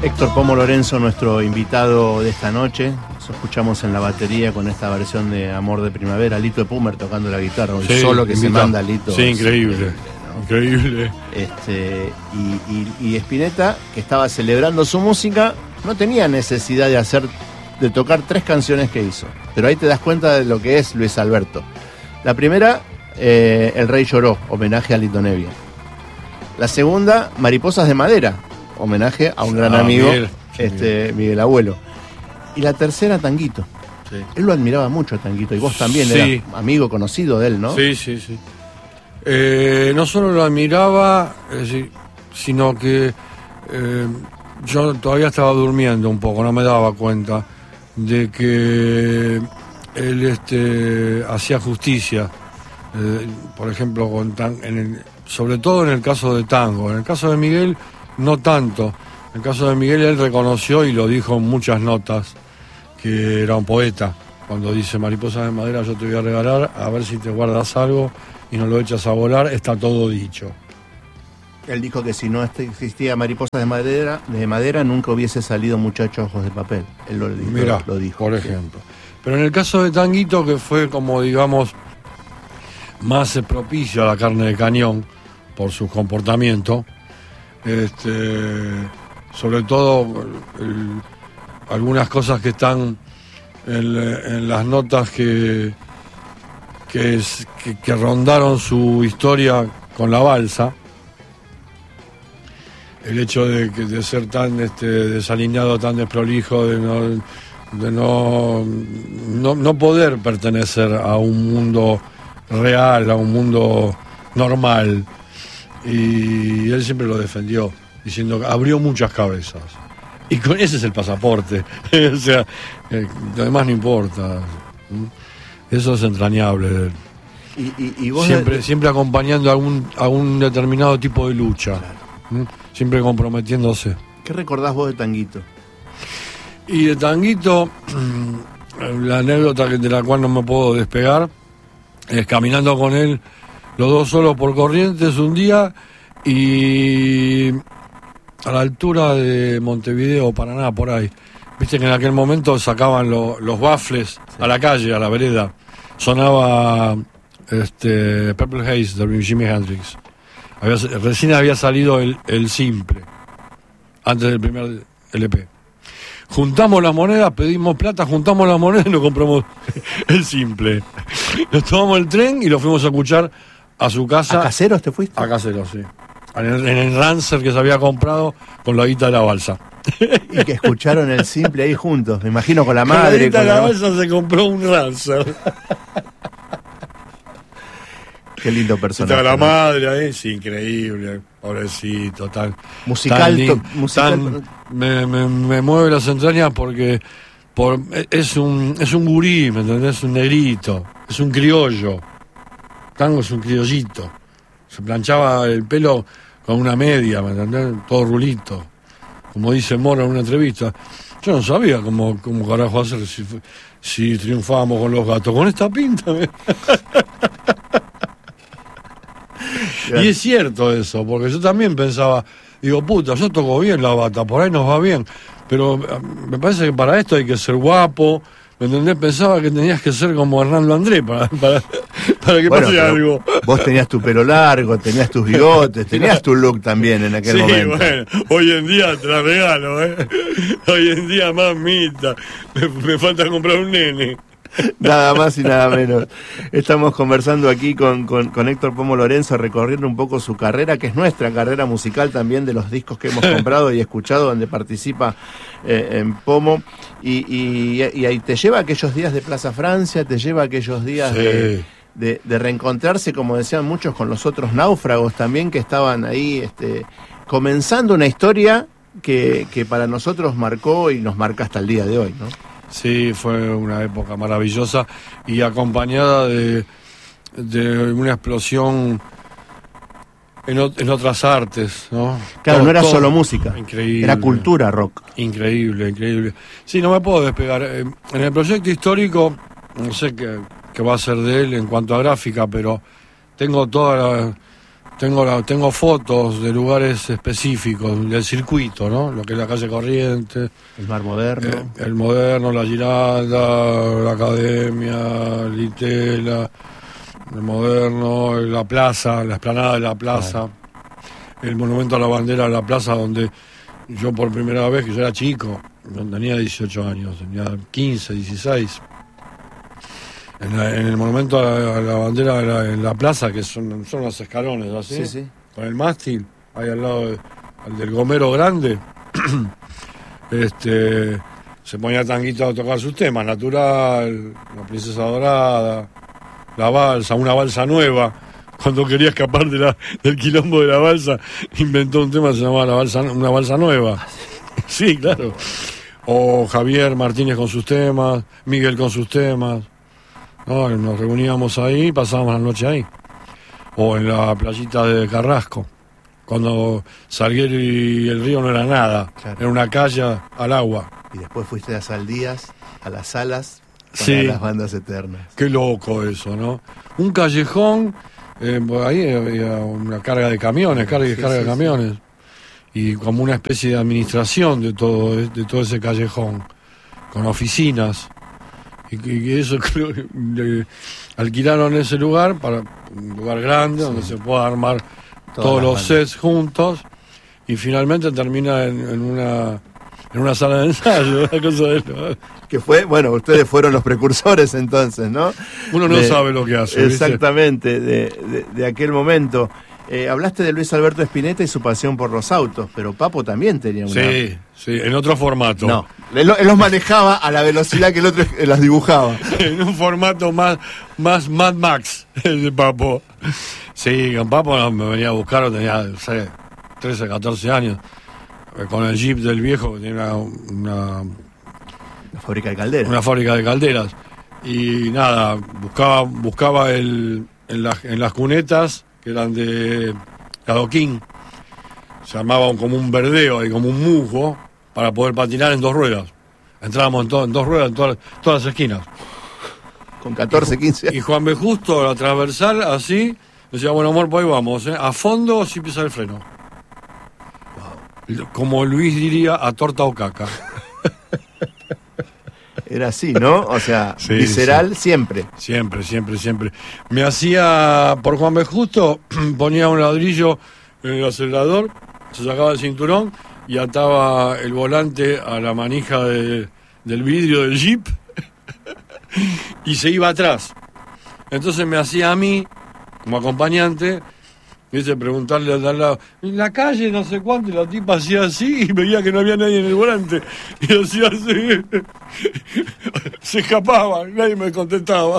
Héctor Pomo Lorenzo, nuestro invitado de esta noche. Nos escuchamos en la batería con esta versión de Amor de Primavera. Lito de Pumer tocando la guitarra. Sí, solo que se manda Lito. Sí, increíble. ¿No? Increíble. Y Spinetta, que estaba celebrando su música, no tenía necesidad de tocar 3 canciones que hizo. Pero ahí te das cuenta de lo que es Luis Alberto. La primera, El Rey Lloró, homenaje a Lito Nebbia. La segunda, Mariposas de Madera, homenaje a un gran amigo, Miguel Abuelo. Y la tercera, Tanguito. Sí. Él lo admiraba mucho, Tanguito, y vos también, sí. Eras amigo conocido de él, ¿no? Sí. No solo lo admiraba, sino que yo todavía estaba durmiendo un poco, no me daba cuenta de que él hacía justicia, por ejemplo, sobre todo en el caso de Tango. En el caso de Miguel, no tanto. En el caso de Miguel, él reconoció y lo dijo en muchas notas que era un poeta. Cuando dice Mariposas de Madera, yo te voy a regalar, a ver si te guardas algo y no lo echas a volar, está todo dicho. Él dijo que si no existía Mariposas de Madera nunca hubiese salido Muchachos Ojos de Papel. Él lo dijo. Por ejemplo. Pero en el caso de Tanguito, que fue como, digamos, más propicio a la carne de cañón por su comportamiento, sobre todo algunas cosas que están en las notas que rondaron su historia con la balsa, el hecho de ser tan desalineado, tan desprolijo, de no poder pertenecer a un mundo real, a un mundo normal, y él siempre lo defendió, diciendo que abrió muchas cabezas, y con ese es el pasaporte. O sea, lo demás no importa. Eso es entrañable. Y vos siempre acompañando a un determinado tipo de lucha. Claro. Siempre comprometiéndose. ¿Qué recordás vos de Tanguito? Y de Tanguito, la anécdota de la cual no me puedo despegar es caminando con él, los dos solos por Corrientes un día, y a la altura de Montevideo, Paraná, por ahí. Viste que en aquel momento sacaban los baffles a la calle, a la vereda. Sonaba Purple Haze de Jimi Hendrix. Recién había salido el simple, antes del primer LP. Juntamos las monedas, pedimos plata, juntamos las monedas y nos compramos el simple. Nos tomamos el tren y lo fuimos a escuchar a su casa. ¿A Caseros te fuiste? A Caseros, sí. En el Rancer que se había comprado con la guita de la balsa. Y que escucharon el simple ahí juntos, me imagino con la madre. Con la guita de la balsa se compró un Rancer. Qué lindo personaje. Estaba la madre ahí, sí, increíble, pobrecito, tan musical. Me mueve las entrañas porque es un gurí, ¿me entendés? Un negrito, es un criollo. Tango es un criollito. Se planchaba el pelo con una media, ¿me entendés? Todo rulito. Como dice Mora en una entrevista. Yo no sabía cómo carajo hacer si triunfábamos con los gatos. Con esta pinta. Y es cierto eso, porque yo también pensaba, digo, puta, yo toco bien la bata, por ahí nos va bien, pero me parece que para esto hay que ser guapo, ¿me entendés? Pensaba que tenías que ser como Hernando Andrés para que pase algo. Vos tenías tu pelo largo, tenías tus bigotes, tenías tu look también en aquel momento. Bueno, hoy en día te la regalo, hoy en día mamita, me falta comprar un nene. Nada más y nada menos. Estamos conversando aquí con Héctor Pomo Lorenzo, recorriendo un poco su carrera, que es nuestra carrera musical también, de los discos que hemos comprado y escuchado, donde participa en Pomo. Y ahí te lleva a aquellos días de Plaza Francia, te lleva a aquellos días de reencontrarse, como decían muchos, con los otros náufragos también, que estaban ahí comenzando una historia que para nosotros marcó y nos marca hasta el día de hoy, ¿no? Sí, fue una época maravillosa y acompañada de una explosión en otras artes, ¿no? Claro, no era solo música, increíble, era cultura rock. Increíble. Sí, no me puedo despegar. En el proyecto histórico, no sé qué va a ser de él en cuanto a gráfica, pero tengo toda tengo fotos de lugares específicos del circuito, ¿no? Lo que es la calle Corrientes, El Mar Moderno. el Moderno, la Giralda, la Academia, Litela, el Moderno, la Plaza, la explanada de la Plaza, el Monumento a la Bandera de la Plaza, donde yo por primera vez, que yo era chico, no tenía 18 años, tenía 15, 16. En el Monumento a la Bandera en la Plaza, que son los escalones, así, Sí, sí. con el mástil, ahí al lado del Gomero Grande, se ponía Tanguito a tocar sus temas, Natural, La Princesa Dorada, La Balsa, una balsa nueva. Cuando quería escapar del quilombo de la balsa, inventó un tema que se llamaba una balsa nueva. Sí, claro. O Javier Martínez con sus temas, Miguel con sus temas. No, nos reuníamos ahí y pasábamos la noche ahí. O en la playita de Carrasco, cuando Salguero y el río no era nada, claro. Era una calle al agua. Y después fuiste a Saldías, a las salas, para Sí. las bandas eternas. Qué loco eso, ¿no? Un callejón, por ahí había una carga de camiones, carga y descarga de camiones. Y como una especie de administración de todo ese callejón, con oficinas. Y eso creo que alquilaron ese lugar para un lugar grande donde se pueda armar todos los sets juntos y finalmente termina en una sala de ensayo, una cosa de eso. Que fue, bueno, ustedes fueron los precursores entonces, ¿no? Uno no sabe lo que hace. Exactamente, de aquel momento. Hablaste de Luis Alberto Spinetta y su pasión por los autos, pero Papo también tenía una... Sí, en otro formato. No, él los manejaba a la velocidad que el otro las dibujaba. En un formato más Mad Max, el de Papo. Sí, con Papo me venía a buscar, tenía, no sé, 13, 14 años, con el Jeep del viejo, que tenía una fábrica de calderas. Una fábrica de calderas. Y nada, buscaba en las cunetas, que eran de adoquín, se armaba como un verdeo y como un musgo para poder patinar en 2 ruedas. Entrábamos en 2 ruedas en todas las esquinas. Con 14, 15 años. Y Juan B. Justo, la transversal, así, decía, bueno, amor, pues ahí vamos, a fondo sin pisar el freno. Wow. Como Luis diría, a torta o caca. Era así, ¿no? O sea, sí, visceral, sí. Siempre. Siempre. Me hacía, por Juan B. Justo, ponía un ladrillo en el acelerador, se sacaba el cinturón y ataba el volante a la manija del vidrio del Jeep y se iba atrás. Entonces me hacía a mí, como acompañante, preguntarle al de al lado, en la calle no sé cuánto, y la tipa hacía así y veía que no había nadie en el volante y hacía así, se escapaba, nadie me contestaba.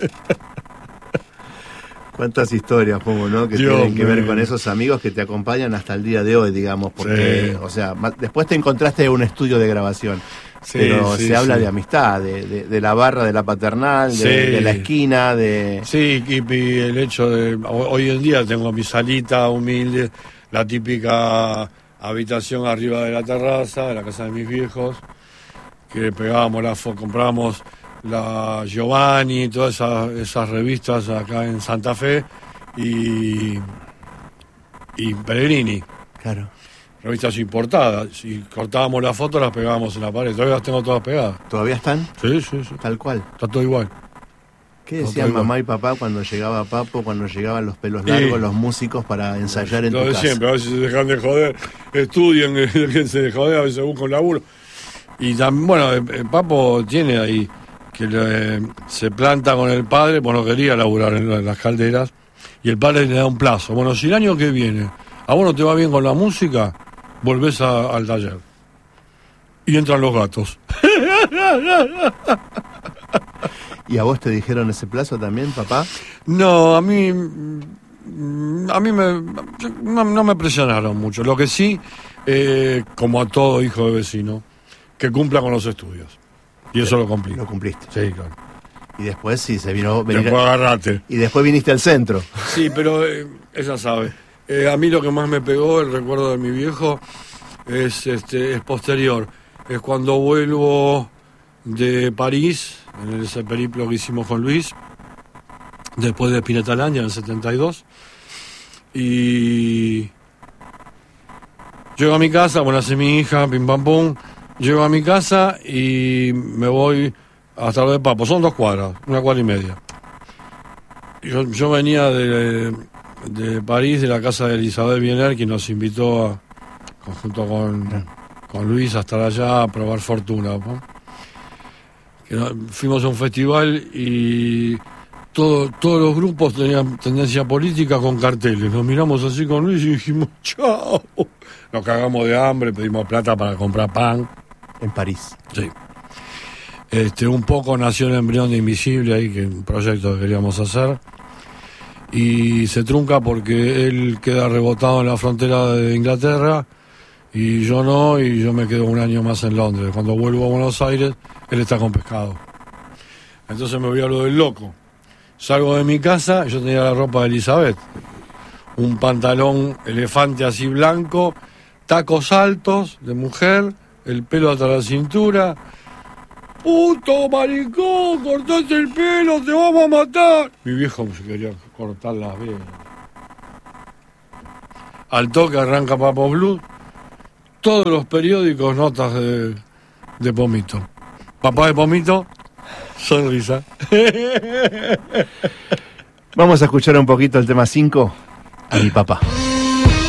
Cuántas historias, Pomo, ¿no? Que tienen que ver con esos amigos que te acompañan hasta el día de hoy, digamos, porque, o sea, después te encontraste en un estudio de grabación. Pero se habla de amistad, de la barra de la Paternal, de la esquina, de... Sí, y el hecho de... Hoy en día tengo mi salita humilde, la típica habitación arriba de la terraza, de la casa de mis viejos, que comprábamos la Giovanni, todas esas revistas acá en Santa Fe, y Pellegrini. Claro. Revistas importadas, y cortábamos las fotos, las pegábamos en la pared. Todavía las tengo todas pegadas. ¿Todavía están? Sí. Tal cual. Está todo igual. ¿Qué decían mamá y papá cuando llegaba Papo, cuando llegaban los pelos largos, los músicos para ensayar en tu casa? Siempre, a veces se dejan de joder, estudian, que se de joder, a veces buscan un laburo. Y también, bueno, Papo tiene ahí que se planta con el padre, pues no quería laburar en las calderas, y el padre le da un plazo. Bueno, si el año que viene a vos no te va bien con la música, volvés al taller. Y entran los gatos. ¿Y a vos te dijeron ese plazo también, papá? No, a mí no me presionaron mucho. Lo que sí, como a todo hijo de vecino, que cumpla con los estudios. Y eso lo cumplí. Lo cumpliste. Sí, claro. Y después sí, después agarrate. Y después viniste al centro. Sí, pero ella sabe. A mí lo que más me pegó, el recuerdo de mi viejo, es posterior. Es cuando vuelvo de París, en ese periplo que hicimos con Luis, después de Spinetta en el 72, Y llego a mi casa, bueno, hace mi hija, pim pam pum. Llego a mi casa y me voy hasta lo de Papo. Son 2 cuadras, 1 cuadra y media. Yo venía de París, de la casa de Elizabeth Biener, quien nos invitó junto con Luis a estar allá a probar fortuna, ¿no? Fuimos a un festival y todos los grupos tenían tendencia política con carteles. Nos miramos así con Luis y dijimos, chao. Nos cagamos de hambre, pedimos plata para comprar pan. En París. Sí. Un poco nació el embrión de Invisible ahí, que es un proyecto que queríamos hacer. Y se trunca porque él queda rebotado en la frontera de Inglaterra y yo no, y yo me quedo 1 año más en Londres. Cuando vuelvo a Buenos Aires, él está con pescado. Entonces me voy a lo del loco. Salgo de mi casa, yo tenía la ropa de Elizabeth. Un pantalón elefante así blanco, tacos altos de mujer, el pelo hasta la cintura. ¡Puto maricón! ¡Cortaste el pelo! ¡Te vamos a matar! Mi viejo se quería cortar las venas. Al toque arranca Papo Blues. Todos los periódicos, notas de Pomito. Papá de Pomito, sonrisa. Vamos a escuchar un poquito el tema 5, a mi papá.